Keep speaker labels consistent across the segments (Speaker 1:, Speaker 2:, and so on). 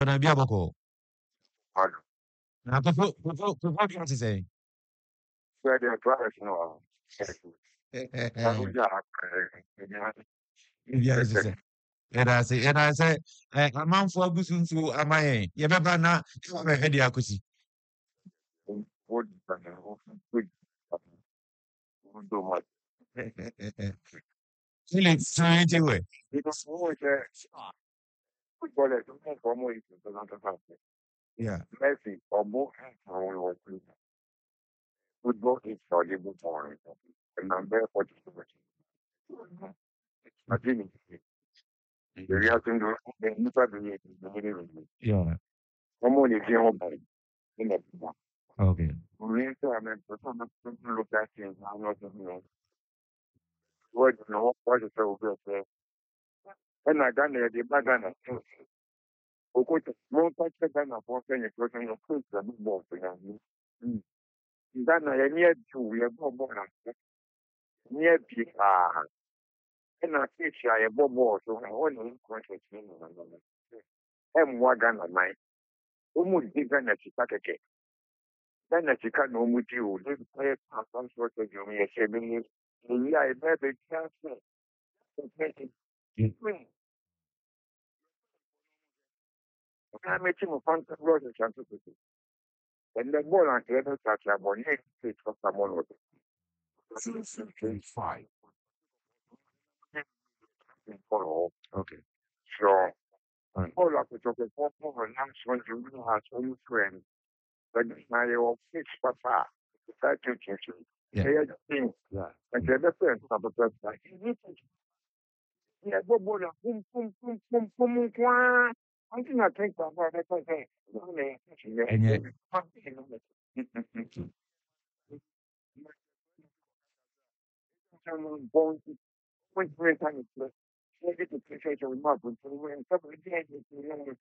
Speaker 1: na bia boko.
Speaker 2: Pardon.
Speaker 1: Na before you say.
Speaker 2: Where the drivers know.
Speaker 1: Yes, sir. And I say, a man for Busun to Amaye, Yababa na, I had the akusi.
Speaker 2: Would do much.
Speaker 1: Feeling straight away.
Speaker 2: Because football is for more
Speaker 1: Yeah.
Speaker 2: Messi or more football is soluble for and I'm there for I think the reaction to the new
Speaker 1: Yeah.
Speaker 2: someone is here in the
Speaker 1: Okay.
Speaker 2: reason I mean, look at things, I'm not what no what is so good. And I got the Bagana. Okay, more touch than a person, a person of course, the ball for them. Then I near to we are more near people. And I teach I a bobo, so I want to conscious and what Ghana mine. Almost bigger than a packet. Then a chicken no with you, this play some sort of you may say, yeah, I better chance. I met him upon the road and chance to do. And the ball and the other touch are born next for someone with it.
Speaker 1: 5. Okay.
Speaker 2: So,
Speaker 1: Right.
Speaker 2: all of the chocolate for announcement you have some friends. But now you fix papa. That you can see.
Speaker 1: Yeah.
Speaker 2: They are things.
Speaker 1: Yeah.
Speaker 2: And the other friends of the person. Yeah, boom, boom, boom, boom, boom, boom, boom, boom. I do not think about that.
Speaker 1: And yet,
Speaker 2: Born with great time. Maybe to appreciate your remark when somebody did it.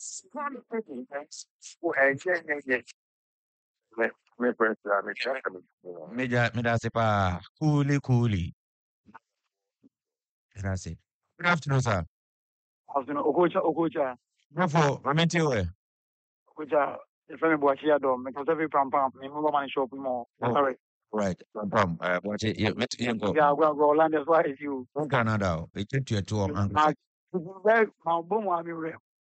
Speaker 2: My friends,
Speaker 1: Meja sepa, coolly. And I say, good afternoon, sir.
Speaker 3: Afternoon, Okocha,
Speaker 1: Before, I met you.
Speaker 3: Okocha, if any boy here, though, because every pump, me move money shop more. Sorry.
Speaker 1: Right. No problem. Watch it. You met him go.
Speaker 3: Yeah, go land as well as you.
Speaker 1: From Canada. It took you to a
Speaker 3: Now, my boom, I mean,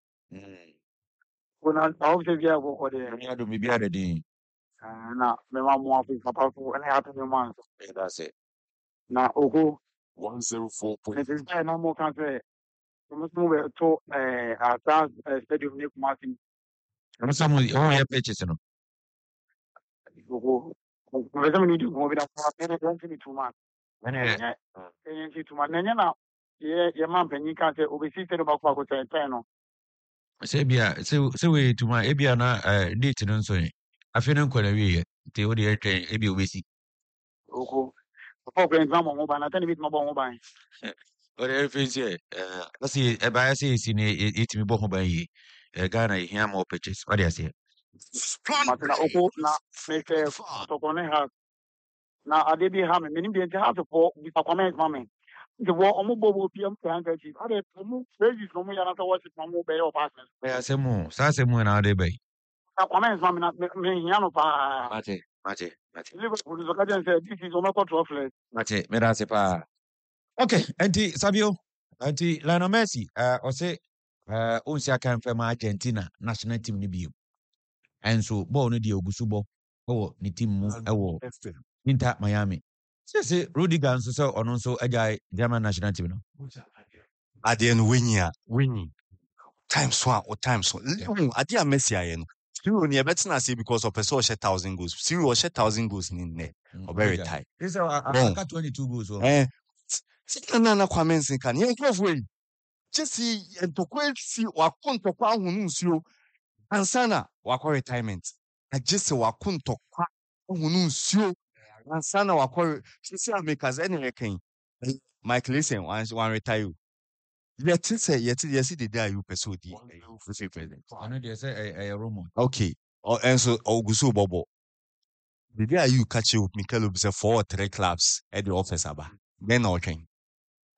Speaker 3: when I hope to be able to go
Speaker 1: You do me be the day.
Speaker 3: now, my mom wants to pop out and happen in months.
Speaker 1: That's it.
Speaker 3: Now, Oko,
Speaker 1: 104.
Speaker 3: it is no more country. We must move to our stadium, Nick Martin.
Speaker 1: I'm someone who have purchase.
Speaker 3: Oko, we don't need to move it up. I don't think too much.
Speaker 1: When
Speaker 3: Too much. Now, yeah, your mom, and you can't say, obviously, about what I say,
Speaker 1: Sebia, so we to my Ebiana date no so. I feel no kwala wie. Te wo de train ebi obesi.
Speaker 3: Oko. Before exam on mobile, I tell you bit mobile mobile.
Speaker 1: Or everything say I see e ba say si ne etimi bo ho ban yi. Ghana here more purchase. What do you say?
Speaker 3: Matina Oko na make Sokone has na adebi ha me nim de ha to for bi comment mama. The war omo bobo PM handkerchief. Ade omo pages no mo yana to worship no mo be your partner.
Speaker 1: Ya semu, sa semu na de bay.
Speaker 3: Na comment mama na me hiano pa.
Speaker 1: Mate.
Speaker 3: Liverpool so kaje say this is omo control.
Speaker 1: Mate, me da se pa. Okay, anti Sabio, anti Lionel Messi, o se onsi aka mfa ma Argentina national team ni bio. Enso ball no de ogusu ball ni team mu ewo Inter Miami. Se Rudiger nso se ono nso agya German national team no.
Speaker 4: At the end winning. Times one or times one. At the end Messi ayen. Still near better na say because of person share 1,000 goals. Still share 1,000 goals in there. Or very tight.
Speaker 1: This is I got 22 goals.
Speaker 4: Na kwamensi kan. Ye kwefwe. Just see and to see wakonto kwa hunu nsuo. Ansana wakwa retirement. I just say wakonto kwa hunu nsuo. Ansana wakwa see makers anyway kan. Mike listen one retire. Yet the day you pursue the president.
Speaker 1: I know they say a rumor.
Speaker 4: Okay. And so Augusto Bobo. The day you catch you Mikel say 4 or 3 clubs at the office aba. Then okay.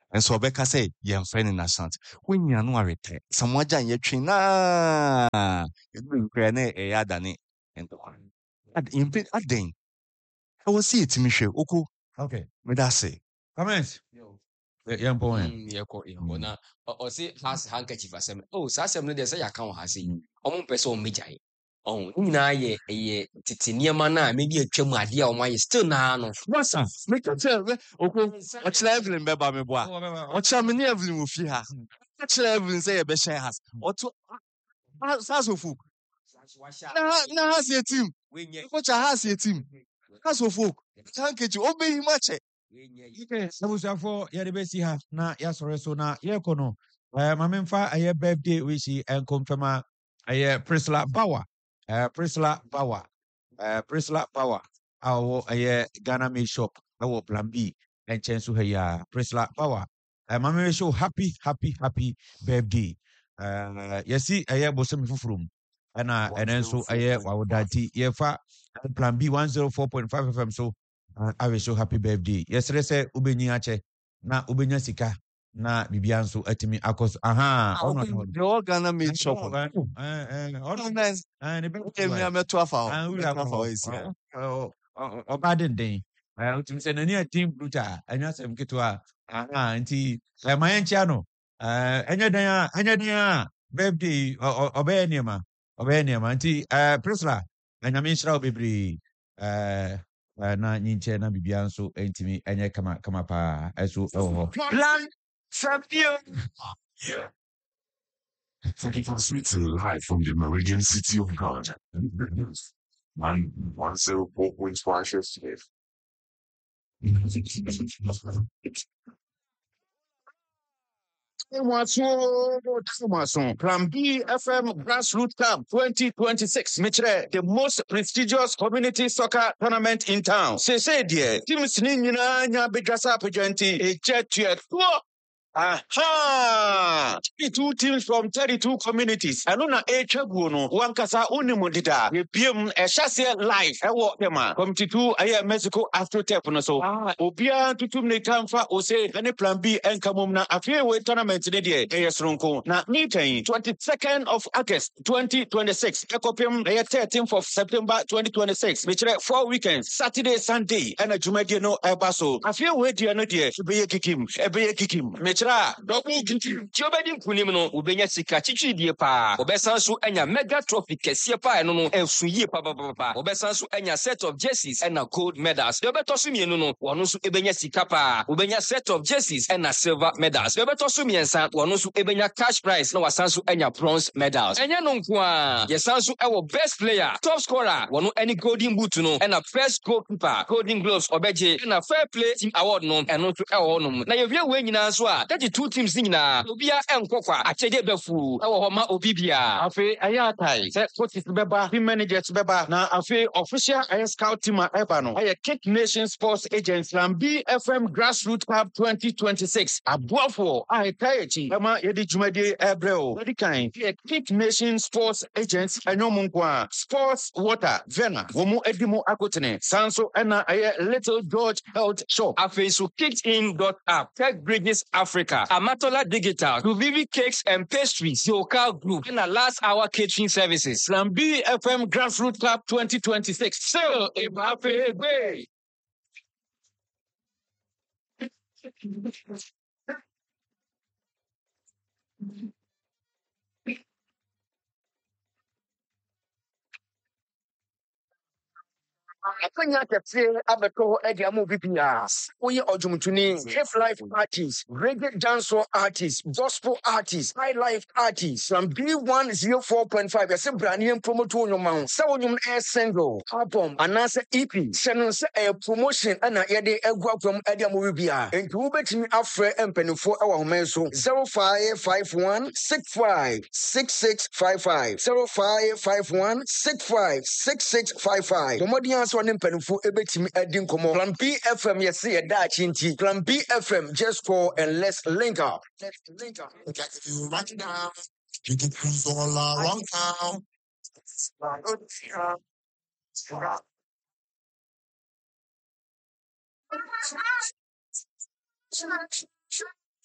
Speaker 4: And so Becca say, "Yeah, friend in national. When you know retire, someone jan ye train na. You bring crane e adane and in bit aden. I will see it to me show. Oko,
Speaker 1: Okay.
Speaker 4: me that say.
Speaker 1: Comments. Young point.
Speaker 5: yɛkɔ na ɔse has handkerchief asɛm saa asɛm no deɛ sɛ yɛaka wɔ ha se ɔmo mpɛ sɛ ɔmmɛgyae ɔho ne nyinaa ɛyɛ tete nneɛma no a maybe atwa mu adeɛ a ɔmo ayɛ still naa no
Speaker 4: Masa, me can tell me. Oko, watch Evelyn beba me boa. Watch me ni Evelyn wo fi ha. Watch Evelyn say e be share house. Oto House of folk. Na house your team. Watch a house your team. House of folk. Thank you. Obey him much.
Speaker 1: Okay, abusuafo yɛde bɛsi ha na yɛasɔre so na yɛkɔ no ma memfa ɛyɛ birthday wishi nkɔmfam a ɛyɛ Priscilla Bawa Priscilla Bawa Priscilla Bawa a ɔwɔ ɛyɛ Ghana Made Shop ɛwɔ Plan B nkyɛn so ha yi a Priscilla Bawa ma memɛhyɛ wo happy birthday yɛsi ɛyɛ bosomi foforɔ mu ɛna ɛnɛ nso ɛyɛ wawoda nti yɛfa Plan B 104.5 FM so I wish you happy birthday. Yesterday say ubenyi ache na ubenya sika na bibia nso atimi akos
Speaker 4: The all Ghana Made Shop.
Speaker 1: Nice. And
Speaker 4: Me am to afa.
Speaker 1: Obaden den. Utimi se nani team bruta anya sem ketwa. Nti ma yenchia no. Anya dan birthday obey niema. Nti Priscilla anyame nhyira obebri na nyinche na bibia nso entimi enye kama pa eso
Speaker 2: Plan champion.
Speaker 6: Thank you sweet live from the Meridian City of God. Man 104.5
Speaker 2: Plan B FM Grassroots Cup 2026. Mitre, the most prestigious community soccer tournament in town. Say dear, teams ni nya bedrasa pejenti e jet Aha! 32 teams from 32 communities. I know na echagu no wankasa unimudida. We PM a chassis live. Ewo tema. Committee 2 aye Mexico Astrotep no so. Obia tutum ne kamfa ose any Plan B enkamum na afie we tournament ne de eyesronko. Na meeting 22nd of August 2026. Ekopim the 13th of September 2026. Which 4 weekends, Saturday, Sunday, and a Jumadi no ebaso. Afie we dia no de ebe kikim.
Speaker 5: double duty ti obedi nkunim no ubenya sika chichidie pa obesan so anya mega trophy kese pa eno no esuye pa obesan so anya set of jerseys and gold medals de obeto so mienu no wono so ebenya sika pa ubenya set of jerseys and silver medals de obeto so miensa wono so ebenya cash prize na wasan so anya bronze medals enye no nko a yesan so ewo best player top scorer wono any golden boot no and a first goalkeeper golden gloves obeje and a fair play team award no eno so ewo no na yewie we nyina so a 32 teams nyina obia enkokwa achede befu ewo ho ma obibia
Speaker 2: Afe ayatai se coaches beba team managers beba na afe official scout team eba no aye Kick Nation Sports Agents Plan B FM Grassroots Cup 2026 aboafo aitayechi ema yedi jumade ebreo yedi kan Kick Nation Sports Agents enyomunkwa Sports Water Vena womu edimu akotene sanso ena aye Little George Health Shop
Speaker 5: afe so kicked-in.app Tech Bridges Africa Amatola Digital to Vivi Cakes and Pastries Yoka Group and a last hour catering services
Speaker 2: Plan B FM Grassroots Cup 2026 so Mbappe way
Speaker 7: Akanya kɛse abɛtɔ ɛde ama obi biara. Woyɛ ɔdwomtoni, If Life artist, reggae dancehall artist, gospel artist, high life artist, from B104.5 yɛsɛ brane promote wo nnwoma ho. Sɛ wo nnwom no single, album, anaasɛ EP, hyɛ no sɛ ɛyɛ promotion ɛna yɛde agu apam ɛde ama obi biara. Enti wobɛtumi afrɛ mpanimfoɔ ɛwɔ ahoma so 0551 65 6655 0551 65 6655. Mmɔden so ne mpanimfoɔ ebetimi adi nkɔmɔ. Plan B FM yɛse yɛ daakye nti. Plan B FM just call and let's link up.
Speaker 6: If you write it down, you can cruise all around town.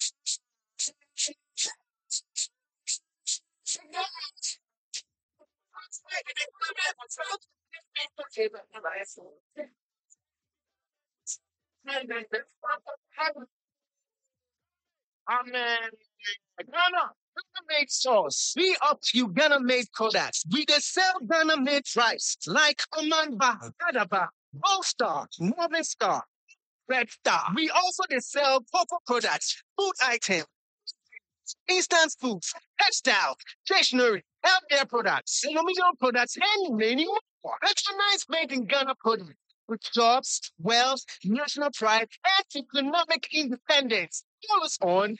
Speaker 7: Amen. Ghana made sauce. We up Uganda made products. We dey sell Ghana made rice like Amanda, Gadaba, Gold Star, Northern Star, Red Star. We also dey sell cocoa products, food items, instant foods, textiles, stationery, healthcare products, aluminium products, and many more. Patronize made in Ghana products with jobs, wealth, national pride, and economic independence. Call us on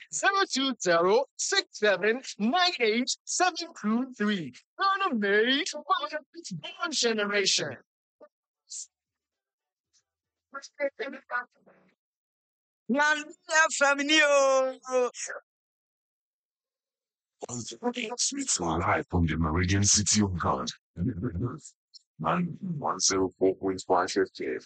Speaker 7: 020-6798-723. Ghana made for one generation.
Speaker 6: Live from the Meridian City of God. 104.5 FM.